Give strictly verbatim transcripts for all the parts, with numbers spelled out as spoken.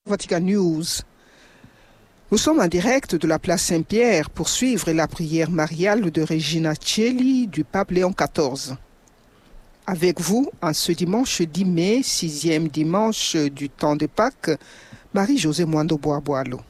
Vatican News. Nous sommes en direct de la place Saint-Pierre pour suivre la prière mariale de Regina Coeli du pape Léon quatorze. Avec vous, en ce dimanche dix mai, sixième dimanche du temps de Pâques, Marie-Josée Mwando Boaboalo.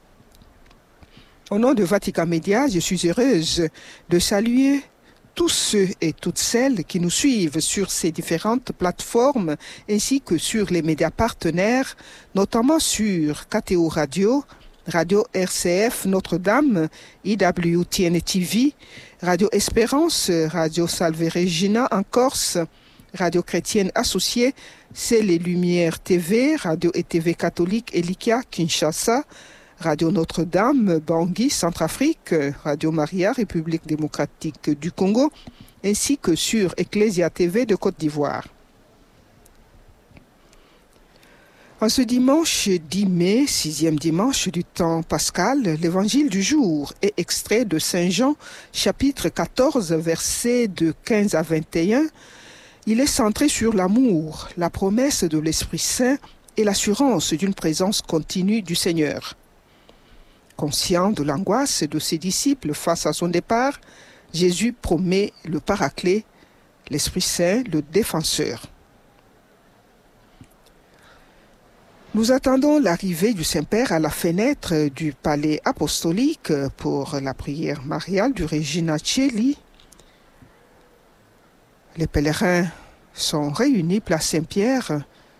Au nom de Vatican Média, je suis heureuse de saluer tous ceux et toutes celles qui nous suivent sur ces différentes plateformes ainsi que sur les médias partenaires, notamment sur K T O Radio, Radio R C F Notre-Dame, I W T N T V, Radio Espérance, Radio Salve Regina en Corse, Radio Chrétienne Associée, C'est les Lumières T V, Radio et T V Catholique Elikia Kinshasa, Radio Notre-Dame, Bangui, Centrafrique, Radio Maria, République démocratique du Congo, ainsi que sur Ecclesia T V de Côte d'Ivoire. En ce dimanche dix mai, sixième dimanche du temps pascal, l'évangile du jour est extrait de Saint Jean, chapitre quatorze, versets de quinze à vingt et un. Il est centré sur l'amour, la promesse de l'Esprit Saint et l'assurance d'une présence continue du Seigneur. Conscient de l'angoisse de ses disciples face à son départ, Jésus promet le Paraclet, l'Esprit Saint, le défenseur. Nous attendons l'arrivée du Saint-Père à la fenêtre du palais apostolique pour la prière mariale du Regina Coeli. Les pèlerins sont réunis place Saint-Pierre.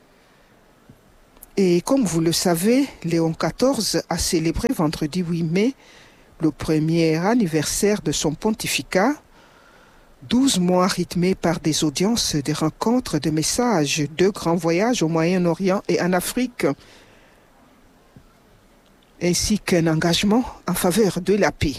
Et comme vous le savez, Léon quatorze a célébré vendredi huit mai le premier anniversaire de son pontificat, douze mois rythmés par des audiences, des rencontres, des messages, deux grands voyages au Moyen-Orient et en Afrique, ainsi qu'un engagement en faveur de la paix.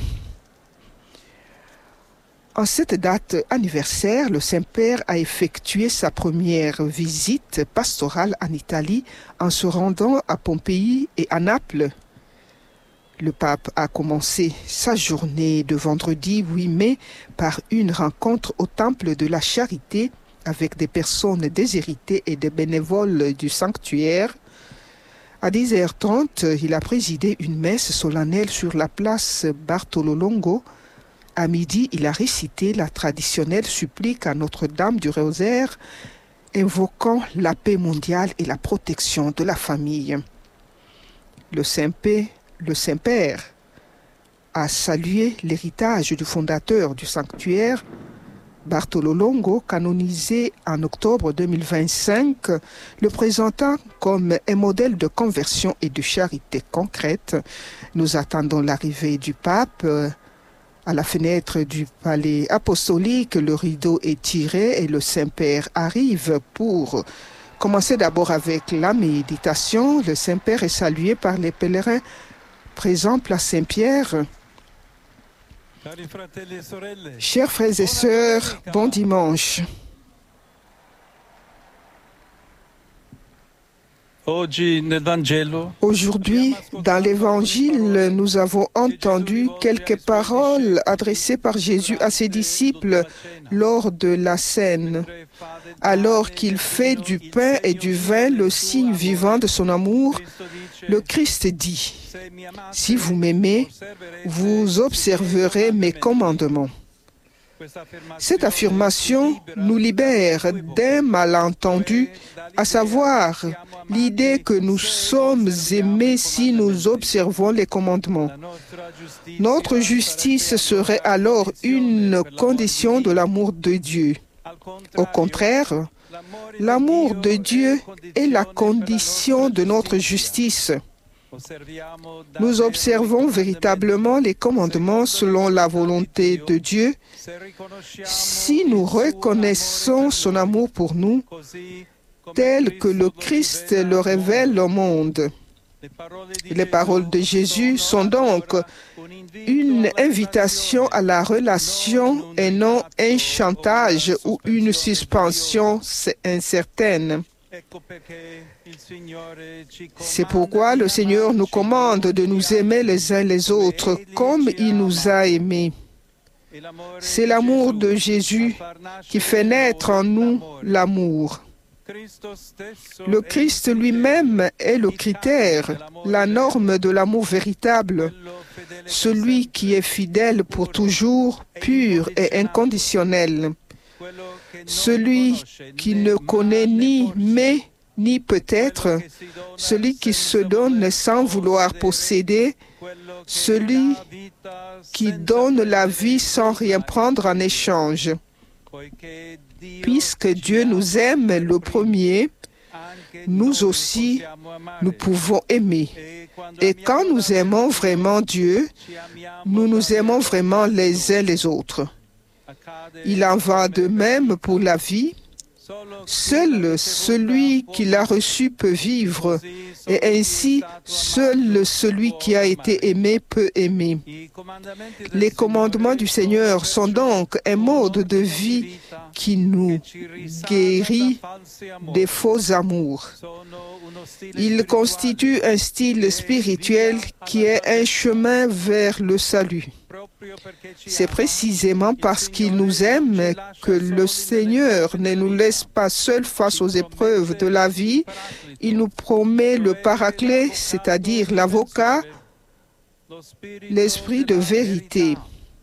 En cette date anniversaire, le Saint-Père a effectué sa première visite pastorale en Italie en se rendant à Pompéi et à Naples. Le pape a commencé sa journée de vendredi huit mai par une rencontre au Temple de la Charité avec des personnes déshéritées et des bénévoles du sanctuaire. À dix heures trente, il a présidé une messe solennelle sur la place Bartolo Longo. À midi, il a récité la traditionnelle supplique à Notre-Dame du Rosaire, invoquant la paix mondiale et la protection de la famille. Le Saint-Père, le Saint-Père a salué l'héritage du fondateur du sanctuaire, Bartolo Longo, canonisé en octobre deux mille vingt-cinq, le présentant comme un modèle de conversion et de charité concrète. Nous attendons l'arrivée du pape. À la fenêtre du palais apostolique, le rideau est tiré et le Saint-Père arrive pour commencer d'abord avec la méditation. Le Saint-Père est salué par les pèlerins présents place Saint-Pierre. Chers frères et sœurs, bon dimanche. Aujourd'hui, dans l'Évangile, nous avons entendu quelques paroles adressées par Jésus à ses disciples lors de la scène. Alors qu'il fait du pain et du vin le signe vivant de son amour, le Christ dit : « Si vous m'aimez, vous observerez mes commandements. » Cette affirmation nous libère d'un malentendu, à savoir l'idée que nous sommes aimés si nous observons les commandements. Notre justice serait alors une condition de l'amour de Dieu. Au contraire, l'amour de Dieu est la condition de notre justice. Nous observons véritablement les commandements selon la volonté de Dieu si nous reconnaissons son amour pour nous tel que le Christ le révèle au monde. Les paroles de Jésus sont donc une invitation à la relation et non un chantage ou une suspension incertaine. C'est pourquoi le Seigneur nous commande de nous aimer les uns les autres comme il nous a aimés. C'est l'amour de Jésus qui fait naître en nous l'amour. Le Christ lui-même est le critère, la norme de l'amour véritable, celui qui est fidèle pour toujours, pur et inconditionnel, celui qui ne connaît ni mais ni peut-être, celui qui se donne sans vouloir posséder, celui qui donne la vie sans rien prendre en échange. Puisque Dieu nous aime le premier, nous aussi, nous pouvons aimer. Et quand nous aimons vraiment Dieu, nous nous aimons vraiment les uns les autres. Il en va de même pour la vie. Seul celui qui l'a reçu peut vivre, et ainsi seul celui qui a été aimé peut aimer. Les commandements du Seigneur sont donc un mode de vie qui nous guérit des faux amours. Ils constituent un style spirituel qui est un chemin vers le salut. C'est précisément parce qu'il nous aime que le Seigneur ne nous laisse pas seuls face aux épreuves de la vie. Il nous promet le Paraclet, c'est-à-dire l'avocat, l'esprit de vérité.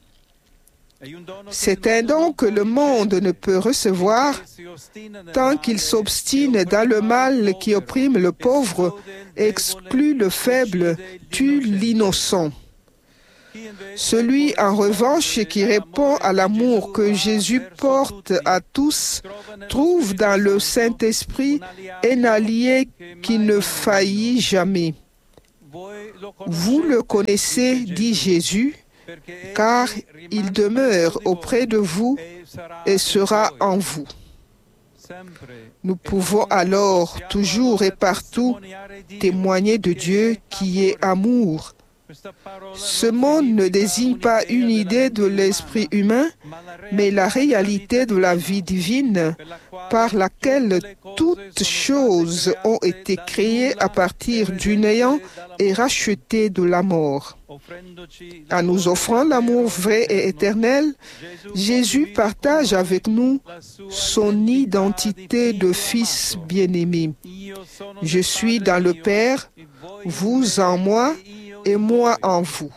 C'est un don que le monde ne peut recevoir tant qu'il s'obstine dans le mal qui opprime le pauvre, exclut le faible, tue l'innocent. Celui, en revanche, qui répond à l'amour que Jésus porte à tous, trouve dans le Saint-Esprit un allié qui ne faillit jamais. Vous le connaissez, dit Jésus, car il demeure auprès de vous et sera en vous. Nous pouvons alors toujours et partout témoigner de Dieu qui est amour. Ce monde ne désigne pas une idée de l'esprit humain, mais la réalité de la vie divine par laquelle toutes choses ont été créées à partir du néant et rachetées de la mort. En nous offrant l'amour vrai et éternel, Jésus partage avec nous son identité de fils bien-aimé. Je suis dans le Père, vous en moi, et moi en vous.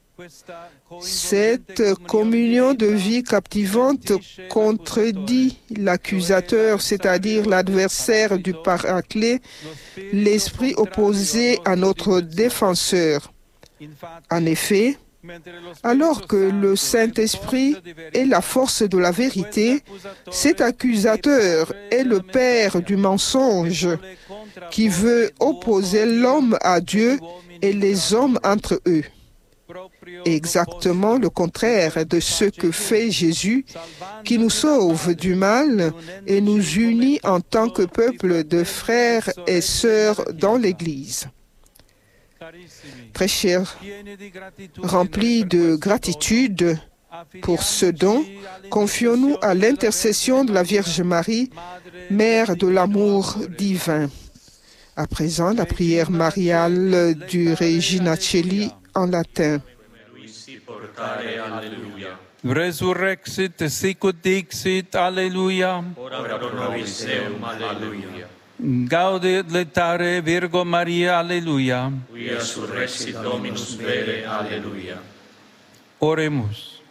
Cette communion de vie captivante contredit l'accusateur, c'est-à-dire l'adversaire du Paraclet, l'esprit opposé à notre défenseur. En effet, alors que le Saint-Esprit est la force de la vérité, cet accusateur est le père du mensonge qui veut opposer l'homme à Dieu et les hommes entre eux. Exactement le contraire de ce que fait Jésus, qui nous sauve du mal et nous unit en tant que peuple de frères et sœurs dans l'Église. Très chers, remplis de gratitude pour ce don, confions-nous à l'intercession de la Vierge Marie, Mère de l'amour divin. À présent, la prière mariale du Regina Coeli en latin. Resurrexit sicut dixit, Alleluia. Ora pro nobis Deum, Alleluia. Gaudet letare Virgo Maria, Alleluia. Quia surrexit Dominus vere, Alleluia. Oremus.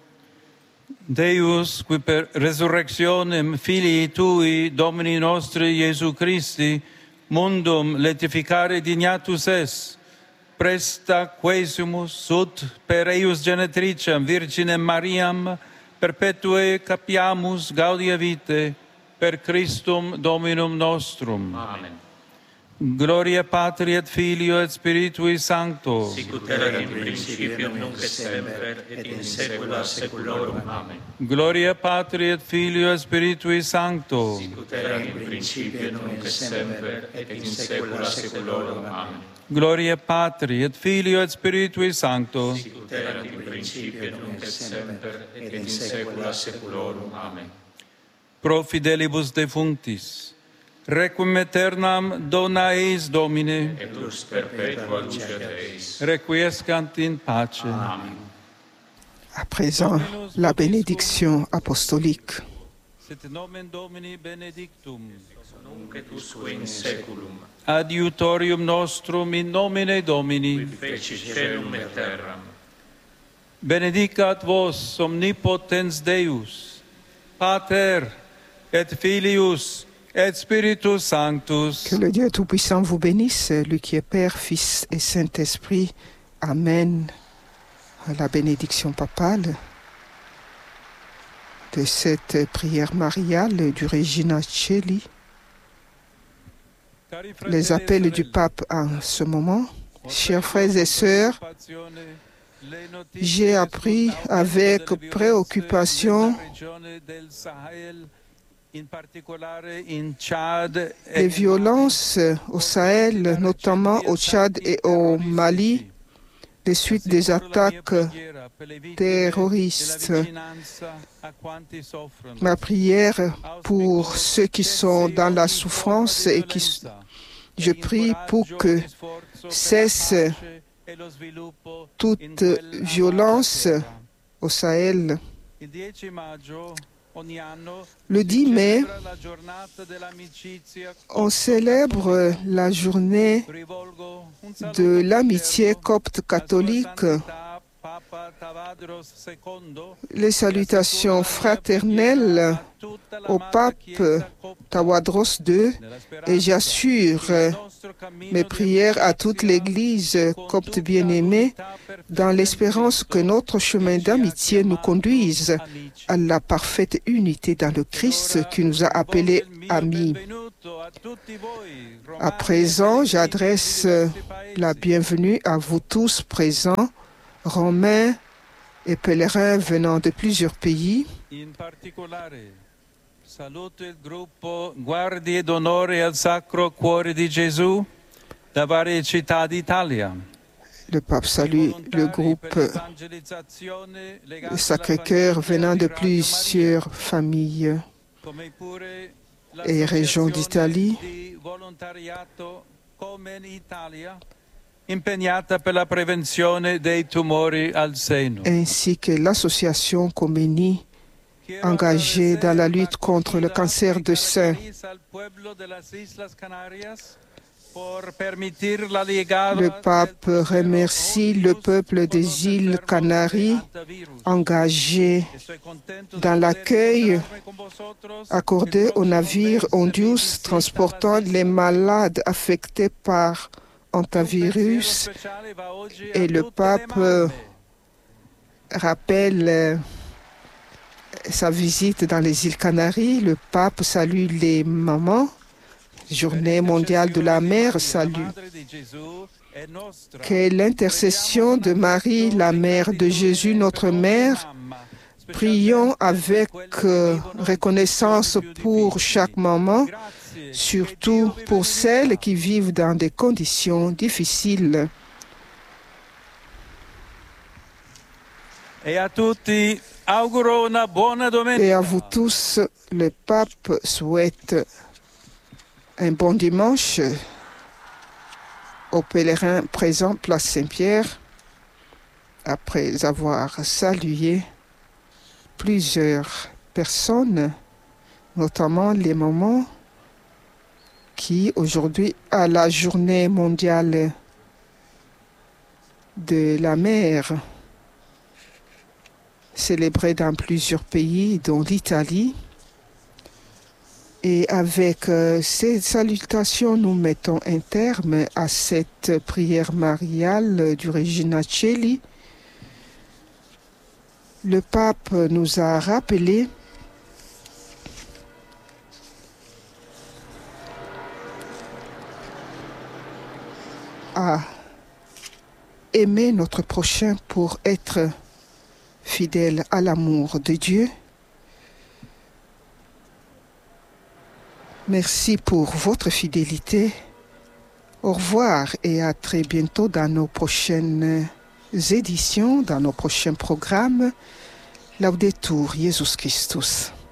Deus, qui per resurrectionem Filii Tui, Domini nostri Iesu Christi, mundum letificare dignatus es, presta quesimus sut per eius genetricem Virginem Mariam, perpetue capiamus gaudia vitae, per Christum Dominum nostrum. Amen. Gloria Patri et Filio et Spiritui Sancto. Sicut erat in principio, nunc et semper, et in saecula saeculorum. Amen. Gloria Patri et Filio et Spiritui Sancto. Sicut erat in principio, nunc et semper, et in saecula saeculorum. Amen. Gloria Patri et Filio et Spiritui Sancto. Sicut erat in principio, nunc et semper, et in saecula saeculorum. Amen. Pro fidelibus defunctis, requiem aeternam dona eis Domine, Et plus perpetua luce Deis. requiescant in pace. Amen. À présent, la bénédiction apostolique. Sit nomen Domini benedictum. nunc et usque in saeculum. Adiutorium nostrum in nomine Domini. Qui feci caelum et terram. Benedicat vos omnipotens Deus, Pater et Filius et Spiritus Sanctus. Que le Dieu Tout-Puissant vous bénisse, lui qui est Père, Fils et Saint-Esprit. Amen. À la bénédiction papale de cette prière mariale du Regina Coeli. Les appels du pape en ce moment. Chers frères et sœurs, j'ai appris avec préoccupation les violences au Sahel, notamment au Tchad et au Mali, des suites des attaques terroristes. Ma prière pour ceux qui sont dans la souffrance et qui, je prie pour que cesse toute violence au Sahel. Le dix mai, on célèbre la journée de l'amitié copte catholique. Les salutations fraternelles au pape Tawadros deux et j'assure mes prières à toute l'Église copte bien-aimée dans l'espérance que notre chemin d'amitié nous conduise à la parfaite unité dans le Christ qui nous a appelés amis. À présent, j'adresse la bienvenue à vous tous présents, Romains et pèlerins venant de plusieurs pays. In particolare, saluto il gruppo Guardie d'Onore al Sacro Cuore di Gesù da varie città d'Italia. Le pape salue le groupe Sacré-Cœur venant de plusieurs familles et régions d'Italie, impegnata per la prevenzione dei tumori al seno, ainsi que l'association Comeni engagée dans la lutte contre le cancer du sein. Le pape remercie le peuple des îles Canaries engagé dans l'accueil accordé aux navires Ondius transportant les malades affectés par hantavirus, et le pape rappelle sa visite dans les îles Canaries. Le pape salue les mamans. Journée mondiale de la mère salue. Que l'intercession de Marie, la mère de Jésus, notre mère, prions avec euh, reconnaissance pour chaque maman, surtout pour celles qui vivent dans des conditions difficiles. Et à tutti auguro una buona domenica. Et à vous tous, le pape souhaite un bon dimanche aux pèlerins présents place Saint-Pierre, après avoir salué plusieurs personnes, notamment les mamans qui aujourd'hui à la journée mondiale de la mère, célébrée dans plusieurs pays, dont l'Italie. Et avec euh, ces salutations, nous mettons un terme à cette prière mariale du Regina Coeli. Le pape nous a rappelé à aimer notre prochain pour être fidèle à l'amour de Dieu. Merci pour votre fidélité. Au revoir et à très bientôt dans nos prochaines éditions, dans nos prochains programmes. Laudetur Jesus Christus.